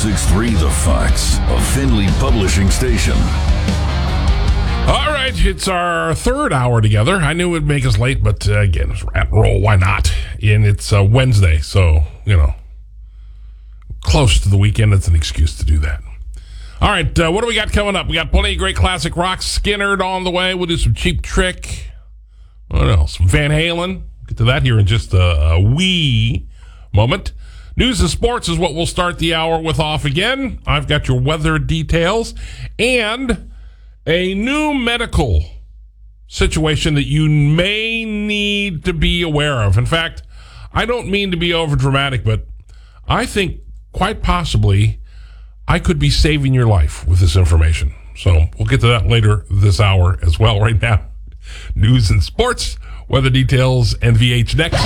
106.3 The Fox, a Findlay publishing station. All right, it's our third hour together. I knew it would make us late, but again, it's rat roll. Why not? And it's Wednesday, so, close to the weekend. It's an excuse to do that. All right, what do we got coming up? We got plenty of great classic rock. Skinner on the way. We'll do some Cheap Trick. What else? Some Van Halen. Get to that here in just a wee moment. News and sports is what we'll start the hour with off again. I've got your weather details and a new medical situation that you may need to be aware of. In fact, I don't mean to be overdramatic, but I think quite possibly I could be saving your life with this information. So we'll get to that later this hour as well. Right now, news and sports, weather details, and VH next.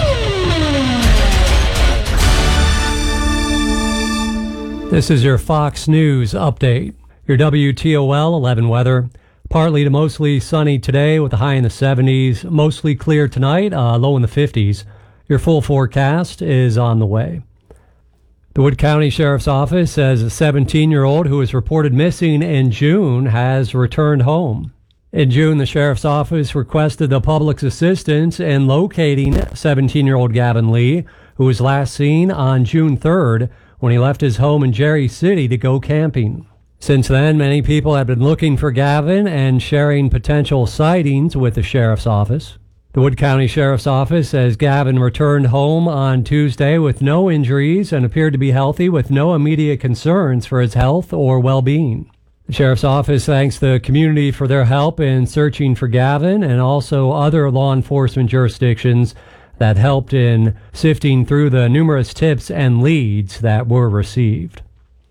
This is your Fox News update. Your WTOL 11 weather. Partly to mostly sunny today with a high in the 70s. Mostly clear tonight, low in the 50s. Your full forecast is on the way. The Wood County Sheriff's Office says a 17-year-old who was reported missing in June has returned home. In June, the Sheriff's Office requested the public's assistance in locating 17-year-old Gavin Lee, who was last seen on June 3rd when he left his home in Jerry City to go camping. Since then, many people have been looking for Gavin and sharing potential sightings with the Sheriff's Office. The Wood County Sheriff's Office says Gavin returned home on Tuesday with no injuries and appeared to be healthy with no immediate concerns for his health or well-being. The Sheriff's Office thanks the community for their help in searching for Gavin and also other law enforcement jurisdictions that helped in sifting through the numerous tips and leads that were received.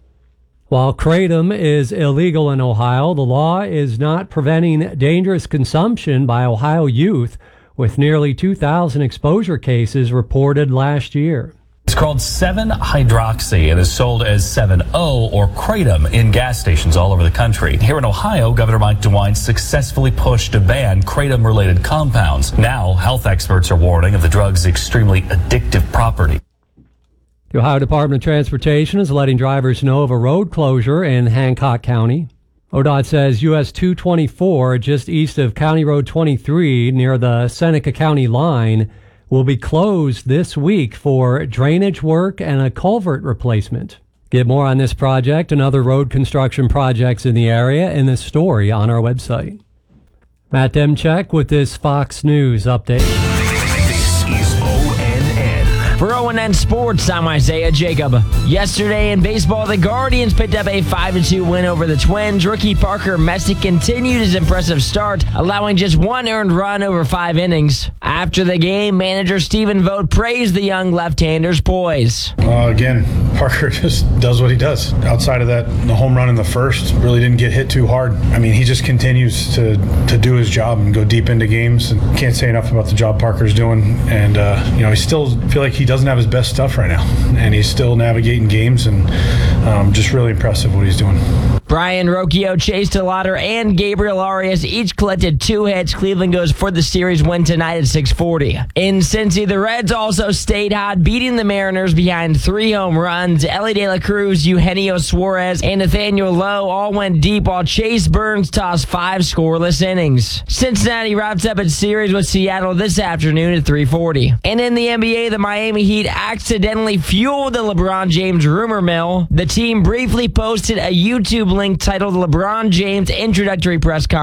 While kratom is illegal in Ohio, the law is not preventing dangerous consumption by Ohio youth, with nearly 2,000 exposure cases reported last year. It's called 7-hydroxy and is sold as 7-O or kratom in gas stations all over the country. Here in Ohio, Governor Mike DeWine successfully pushed to ban kratom-related compounds. Now, health experts are warning of the drug's extremely addictive property. The Ohio Department of Transportation is letting drivers know of a road closure in Hancock County. ODOT says US 224, just east of County Road 23 near the Seneca County line, will be closed this week for drainage work and a culvert replacement. Get more on this project and other road construction projects in the area in this story on our website. Matt Demchek with this Fox News update. This is ONN. For ONN Sports, I'm Isaiah Jacob. Yesterday in baseball, the Guardians picked up a 5-2 win over the Twins. Rookie Parker Messick continued his impressive start, allowing just one earned run over 5 innings. After the game, manager Stephen Vogt praised the young left-hander's poise. Again, Parker just does what he does. Outside of that, the home run in the first really didn't get hit too hard. I mean, he just continues to do his job and go deep into games. And can't say enough about the job Parker's doing. And, I still feel like he doesn't have his best stuff right now. And he's still navigating games and just really impressive what he's doing. Brian Rocchio, Chase DeLauder, and Gabriel Arias each collected 2 hits. Cleveland goes for the series win tonight at 6:40. In Cincy, the Reds also stayed hot, beating the Mariners behind 3 home runs. Ellie De La Cruz, Eugenio Suarez, and Nathaniel Lowe all went deep, while Chase Burns tossed 5 scoreless innings. Cincinnati wraps up its series with Seattle this afternoon at 3:40. And in the NBA, the Miami Heat accidentally fueled the LeBron James rumor mill. The team briefly posted a YouTube link titled LeBron James Introductory Press Conference.